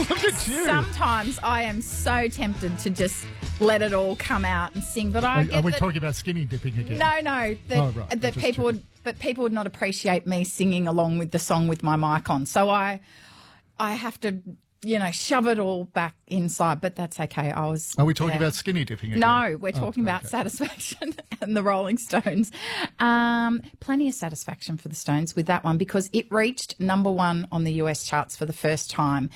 Look at you. Sometimes I am so tempted to just let it all come out and sing, but I Are we talking about skinny dipping again? No, that people would not appreciate me singing along with the song with my mic on. So I have to, shove it all back inside, but that's okay. Are we talking about skinny dipping again? No, we're talking about Satisfaction and the Rolling Stones. Plenty of satisfaction for the Stones with that one because it reached number one on the US charts for the first time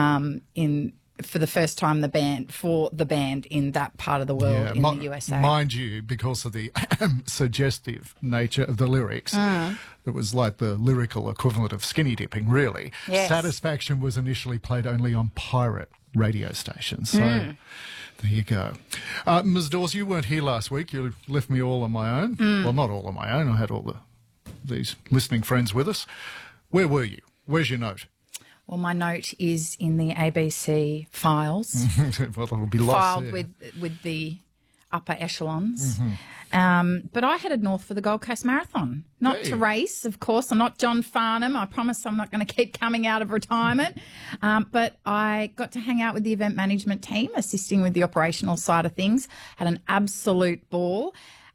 the band in that part of the world in the USA. Mind you, because of the suggestive nature of the lyrics, it was like the lyrical equivalent of skinny dipping, really. Yes. Satisfaction was initially played only on pirate radio stations. So there you go. Ms. Dawes, you weren't here last week. You left me all on my own. Well, not all on my own. I had all these listening friends with us. Where were you? Where's your note? Well, my note is in the ABC files. Well, it'll be lost filed there. with the upper echelons. But I headed north for the Gold Coast Marathon. Not to race, of course. I'm not John Farnham. I promise I'm not going to keep coming out of retirement. But I got to hang out with the event management team, assisting with the operational side of things. Had an absolute ball.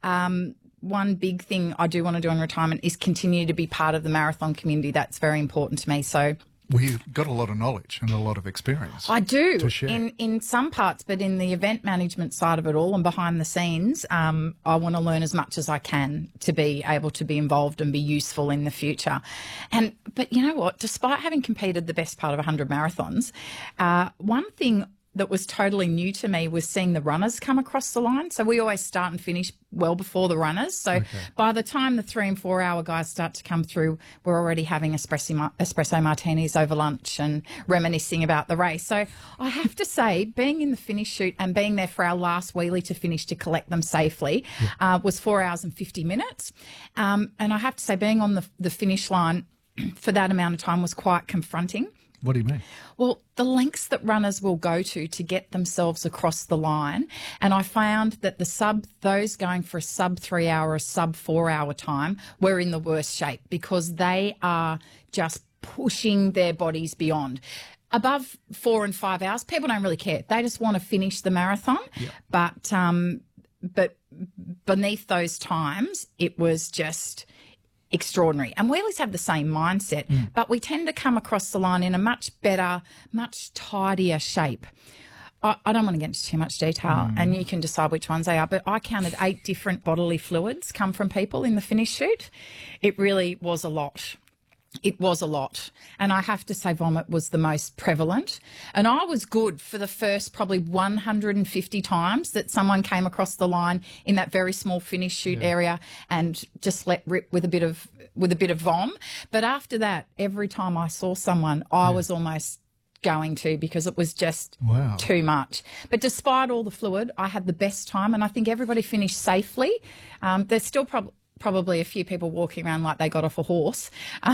One big thing I do want to do in retirement is continue to be part of the marathon community. That's very important to me. So We've got a lot of knowledge and a lot of experience. I do to share. in some parts, but in the event management side of it all and behind the scenes, I want to learn as much as I can to be able to be involved and be useful in the future. But you know what? Despite having competed the best part of 100 marathons, one thing that was totally new to me was seeing the runners come across the line. So we always start and finish well before the runners. So by the time the 3 and 4 hour guys start to come through, we're already having espresso martinis over lunch and reminiscing about the race. So I have to say, being in the finish chute and being there for our last wheelie to finish to collect them safely was 4 hours and 50 minutes. And I have to say, being on the finish line for that amount of time was quite confronting. What do you mean? Well, the lengths that runners will go to get themselves across the line, and I found that those going for a sub 3 hour, sub 4 hour time were in the worst shape because they are just pushing their bodies beyond. Above 4 and 5 hours, people don't really care. They just want to finish the marathon. Yeah. But beneath those times, it was just extraordinary. And wheelies have the same mindset, but we tend to come across the line in a much better, much tidier shape. I don't want to get into too much detail, and you can decide which ones they are, but I counted 8 different bodily fluids come from people in the finish chute. It really was a lot. It was a lot. And I have to say vomit was the most prevalent. And I was good for the first probably 150 times that someone came across the line in that very small finish chute area and just let rip with a bit of vom. But after that, every time I saw someone, I was almost going to because it was just too much. But despite all the fluid, I had the best time, and I think everybody finished safely. There's still probably a few people walking around like they got off a horse.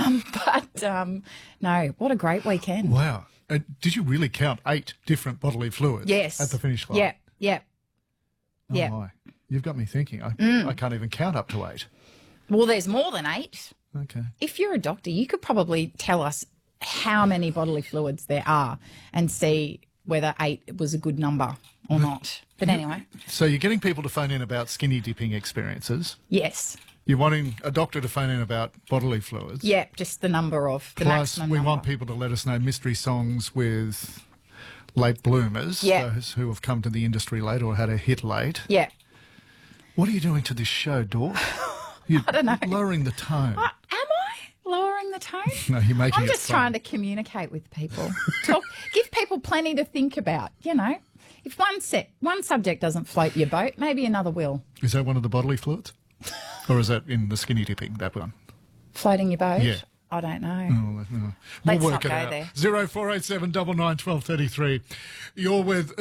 No, what a great weekend. Wow. Did you really count 8 different bodily fluids at the finish line? Yeah. Oh, my. You've got me thinking. I can't even count up to 8. Well, there's more than 8. Okay. If you're a doctor, you could probably tell us how many bodily fluids there are and see whether 8 was a good number or not. But anyway. So you're getting people to phone in about skinny dipping experiences. Yes. You're wanting a doctor to phone in about bodily fluids. Yeah, just the maximum Plus, we number. want people to let us know mystery songs with late bloomers, those who have come to the industry late or had a hit late. Yeah. What are you doing to this show, Dawn? You're I don't know. lowering the tone. Am I lowering the tone? No, you're making I'm it just fun. trying to communicate with people. Give people plenty to think about, If one subject doesn't float your boat, maybe another will. Is that one of the bodily fluids? Or is that in the skinny dipping, that one? Floating your boat? Yeah. I don't know. No. Let's We'll not work it go out. there. 0487 99 12 33. You're with